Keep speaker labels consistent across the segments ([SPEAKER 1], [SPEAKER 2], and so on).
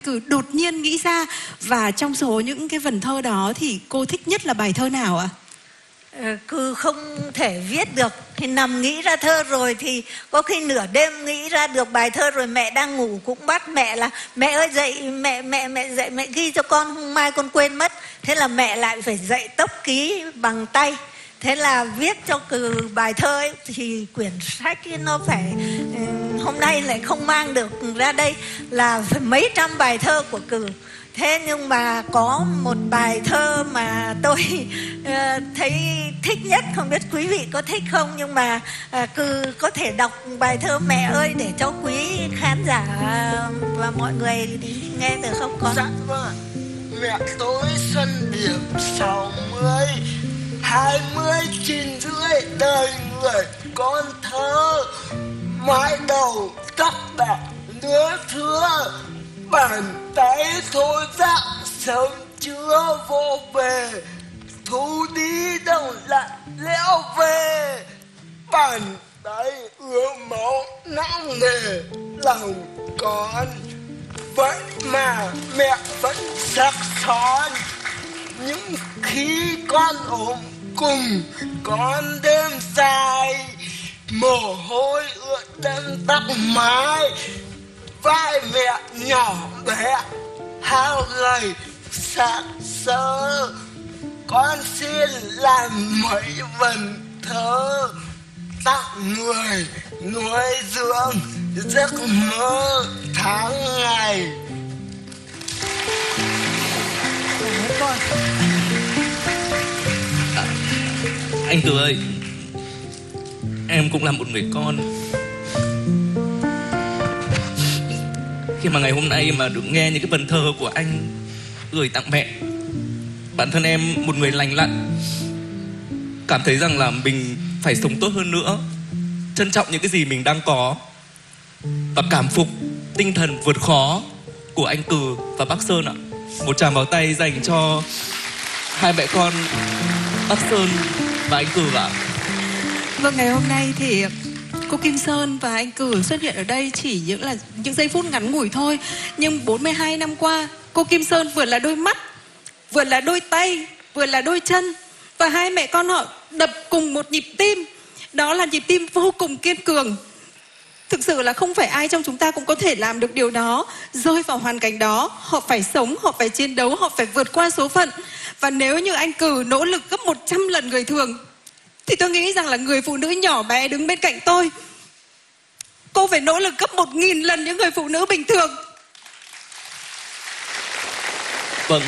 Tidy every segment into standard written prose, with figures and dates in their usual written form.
[SPEAKER 1] Cứ đột nhiên nghĩ ra. Và trong số những cái vần thơ đó thì cô thích nhất là bài thơ nào ạ?
[SPEAKER 2] Cứ không thể viết được thì nằm nghĩ ra thơ rồi, thì có khi nửa đêm nghĩ ra được bài thơ rồi mẹ đang ngủ cũng bắt mẹ là mẹ ơi dậy, mẹ dậy, mẹ ghi cho con, hôm mai con quên mất. Thế là mẹ lại phải dậy tốc ký bằng tay. Thế là viết cho Cừ bài thơ ấy, thì quyển sách ấy nó phải hôm nay lại không mang được ra đây, là phải mấy trăm bài thơ của Cừ. Thế nhưng mà có một bài thơ mà tôi thấy thích nhất, không biết quý vị có thích không, nhưng mà Cừ có thể đọc bài thơ Mẹ ơi để cho quý khán giả và mọi người nghe được không con?
[SPEAKER 3] Dạ vâng. Mẹ tôi xuân điểm 60, 29 rưỡi đời người con thơ, mái đầu tóc bạc lứa thưa, bàn tay thôi dạng sớm chưa vô về, thu đi đâu lại lẽo về, bàn tay ứa máu nặng nề lòng con, vậy mà mẹ vẫn sắc son. Những khi con ốm cùng con đêm dài, mồ hôi ướt đẫm tóc mái, vai mẹ nhỏ bé hao gầy xác sơ. Con xin làm mấy vần thơ tặng người nuôi dưỡng giấc mơ tháng ngày.
[SPEAKER 4] Anh Cừ ơi, em cũng là một người con. Khi mà ngày hôm nay mà được nghe những cái vần thơ của anh gửi tặng mẹ, bản thân em một người lành lặn cảm thấy rằng là mình phải sống tốt hơn nữa, trân trọng những cái gì mình đang có, và cảm phục tinh thần vượt khó của anh Cừ và bác Sơn ạ. Một tràng vào tay dành cho hai mẹ con bác Sơn và anh Cừ ạ.
[SPEAKER 1] Vâng, ngày hôm nay thì cô Kim Sơn và anh Cừ xuất hiện ở đây chỉ những giây phút ngắn ngủi thôi. Nhưng 42 năm qua, cô Kim Sơn vừa là đôi mắt, vừa là đôi tay, vừa là đôi chân. Và hai mẹ con họ đập cùng một nhịp tim. Đó là nhịp tim vô cùng kiên cường. Thực sự là không phải ai trong chúng ta cũng có thể làm được điều đó. Rơi vào hoàn cảnh đó, họ phải sống, họ phải chiến đấu, họ phải vượt qua số phận. Và nếu như anh Cừ nỗ lực gấp 100 lần người thường, thì tôi nghĩ rằng là người phụ nữ nhỏ bé đứng bên cạnh tôi, cô phải nỗ lực gấp 1000 lần những người phụ nữ bình thường.
[SPEAKER 4] Vâng,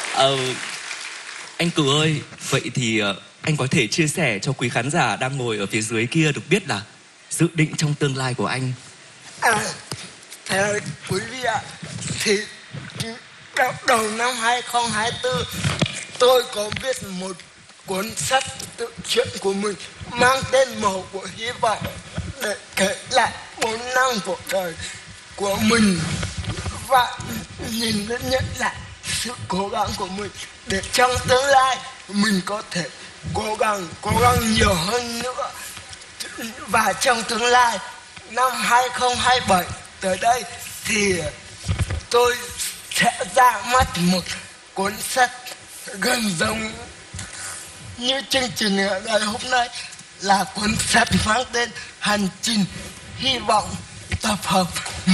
[SPEAKER 4] anh Cừ ơi, vậy thì anh có thể chia sẻ cho quý khán giả đang ngồi ở phía dưới kia được biết là dự định trong tương lai của anh?
[SPEAKER 3] Thưa quý vị ạ, thì đầu năm 2024 tôi có viết một cuốn sách tự truyện của mình mang tên Màu của Hy vọng, để kể lại 4 năm cuộc đời của mình và nhìn nhận lại sự cố gắng của mình, để trong tương lai mình có thể cố gắng nhiều hơn nữa. Và trong tương lai năm 2027 tới đây thì tôi sẽ ra mắt một cuốn sách gần giống như chương trình ngày hôm nay, là cuốn sách mang tên Hành trình hy vọng, tập hợp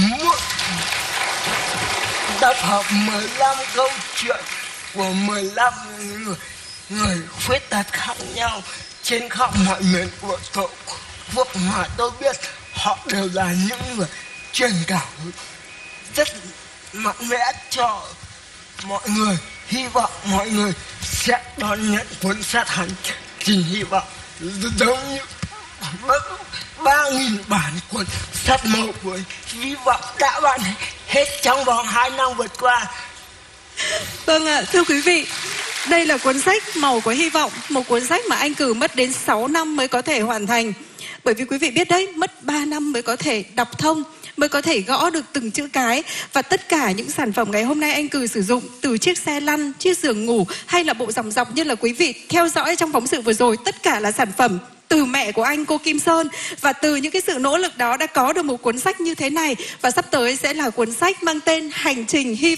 [SPEAKER 3] 15 câu chuyện của 15 người khuyết tật khác nhau trên khắp mọi miền của Tổ quốc, mà tôi biết họ đều là những người truyền cảm rất mạnh mẽ cho mọi người. Hy vọng mọi người sẽ đón nhận cuốn sách Hành trình hy vọng giống như 3.000 bản cuốn sách màu của hy vọng đã bạn hết trong vòng 2 năm vượt qua.
[SPEAKER 1] Vâng ạ, thưa quý vị, đây là cuốn sách Màu của Hy vọng, một cuốn sách mà anh Cừ mất đến 6 năm mới có thể hoàn thành. Bởi vì quý vị biết đấy, mất 3 năm mới có thể đọc thông, mới có thể gõ được từng chữ cái. Và tất cả những sản phẩm ngày hôm nay anh Cừ sử dụng, từ chiếc xe lăn, chiếc giường ngủ hay là bộ dòng dọc như là quý vị theo dõi trong phóng sự vừa rồi, tất cả là sản phẩm từ mẹ của anh, cô Kim Sơn. Và từ những cái sự nỗ lực đó đã có được một cuốn sách như thế này. Và sắp tới sẽ là cuốn sách mang tên Hành trình hy